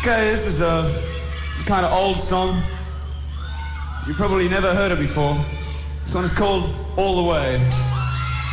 Okay, this is a kind of old song. You probably never heard it before. This one is called All the Way.